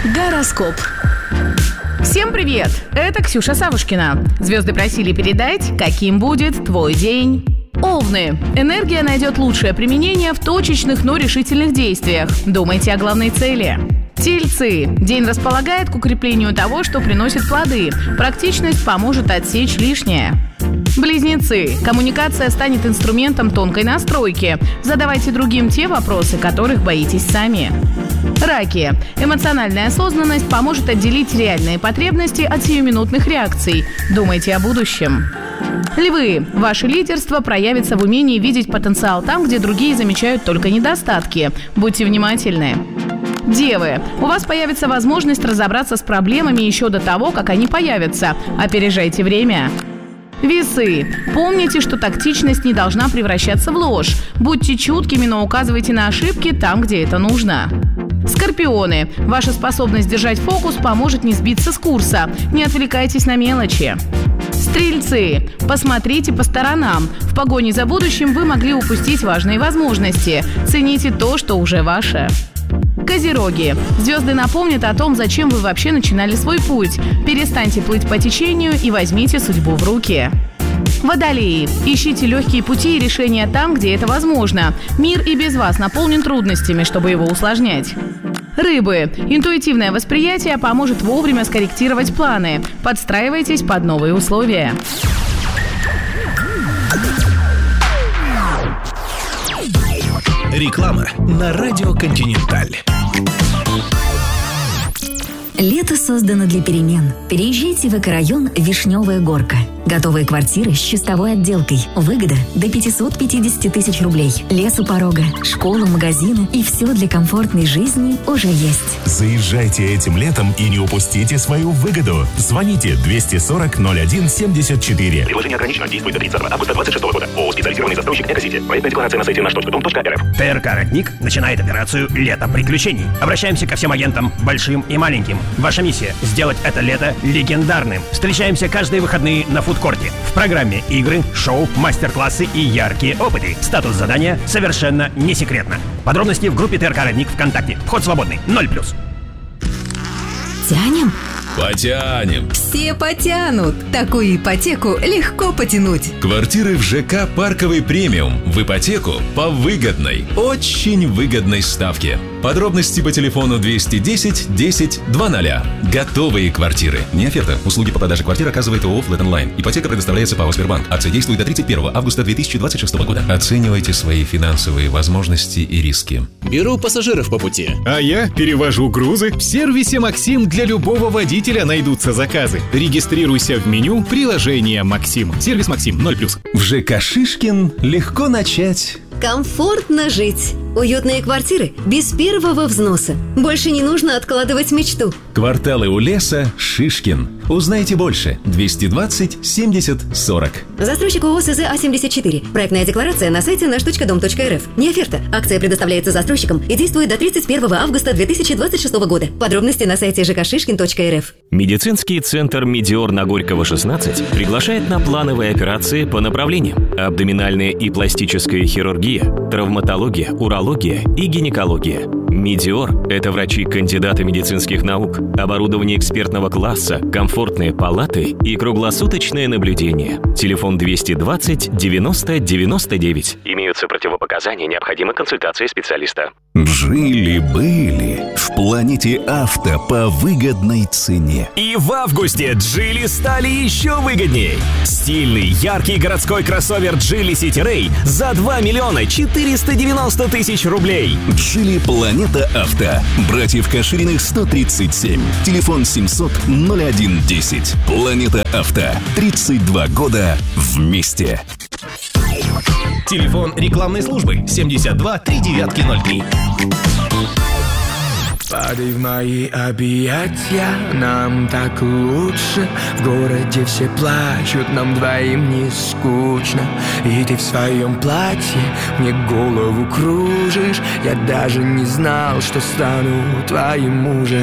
Гороскоп. Всем привет! Это Ксюша Савушкина. Звезды просили передать, каким будет твой день. Овны. Энергия найдет лучшее применение в точечных, но решительных действиях. Думайте о главной цели. Тельцы. День располагает к укреплению того, что приносит плоды. Практичность поможет отсечь лишнее. Близнецы. Коммуникация станет инструментом тонкой настройки. Задавайте другим те вопросы, которых боитесь сами. Раки. Эмоциональная осознанность поможет отделить реальные потребности от сиюминутных реакций. Думайте о будущем. Львы. Ваше лидерство проявится в умении видеть потенциал там, где другие замечают только недостатки. Будьте внимательны. Девы. У вас появится возможность разобраться с проблемами еще до того, как они появятся. Опережайте время. Весы. Помните, что тактичность не должна превращаться в ложь. Будьте чуткими, но указывайте на ошибки там, где это нужно. Скорпионы. Ваша способность держать фокус поможет не сбиться с курса. Не отвлекайтесь на мелочи. Стрельцы. Посмотрите по сторонам. В погоне за будущим вы могли упустить важные возможности. Цените то, что уже ваше. Козероги. Звезды напомнят о том, зачем вы вообще начинали свой путь. Перестаньте плыть по течению и возьмите судьбу в руки. Водолеи. Ищите легкие пути и решения там, где это возможно. Мир и без вас наполнен трудностями, чтобы его усложнять. Рыбы. Интуитивное восприятие поможет вовремя скорректировать планы. Подстраивайтесь под новые условия. Реклама на радио «Континенталь». Лето создано для перемен. Переезжайте в экорайон «Вишневая горка». Готовые квартиры с чистовой отделкой. Выгода до 550 тысяч рублей. Лес у порога, школа, магазины и все для комфортной жизни уже есть. Заезжайте этим летом и не упустите свою выгоду. Звоните 240-01-74. Предложение ограничено, действует до 30 августа 2026 года. ООО «Специализированный застройщик Экосити». Проектная декларация на сайте nаш.дом.рф. ТРК «Родник» начинает операцию «Лето приключений». Обращаемся ко всем агентам, большим и маленьким. Ваша миссия – сделать это лето легендарным. Встречаемся каждые выходные на фудкорте. В программе игры, шоу, мастер-классы и яркие опыты. Статус задания совершенно не секретно. Подробности в группе ТРК «Родник» ВКонтакте. Вход свободный. 0+. Тянем? Потянем. Все потянут. Такую ипотеку легко потянуть. Квартиры в ЖК «Парковый премиум» в ипотеку по выгодной, очень выгодной ставке. Подробности по телефону 210 10 00. Готовые квартиры. Не оферта. Услуги по продаже квартир оказывает ООО «Флэт Онлайн». Ипотека предоставляется ПАО «Сбербанк». Акция действует до 31 августа 2026 года. Оценивайте свои финансовые возможности и риски. Беру пассажиров по пути. А я перевожу грузы. В сервисе «Максим» для любого водителя найдутся заказы. Регистрируйся в меню приложения «Максим». Сервис «Максим» 0+. В ЖК «Шишкин» легко начать. Комфортно жить. Уютные квартиры без первого взноса. Больше не нужно откладывать мечту. Кварталы у леса «Шишкин». Узнайте больше. 220 70 40. Застройщик ООО СЗ А-74. Проектная декларация на сайте наш.дом.рф. Не оферта. Акция предоставляется застройщикам и действует до 31 августа 2026 года. Подробности на сайте жкшишкин.рф. Медицинский центр «Медиор» на Горького, 16 приглашает на плановые операции по направлениям: абдоминальная и пластическая хирургия, травматология, урология и гинекология. «Медиор» — это врачи-кандидаты медицинских наук, оборудование экспертного класса, комфортные палаты и круглосуточное наблюдение. Телефон 220 90 99. Имеются противопоказания, необходима консультация специалиста. Жили-были в планете авто по выгодной цене. И в августе «Джили» стали еще выгоднее. Стильный, яркий городской кроссовер «Джили Сити Рэй» за 2 миллиона 490 тысяч рублей. «Джили Планета Авто». Братьев Кашириных 137. Телефон 700 01 10. «Планета Авто». 32 года вместе. Телефон рекламной службы 72 3903. Падай в мои объятия, нам так лучше. В городе все плачут, нам двоим не скучно. И ты в своем платье мне голову кружишь. Я даже не знал, что стану твоим мужем.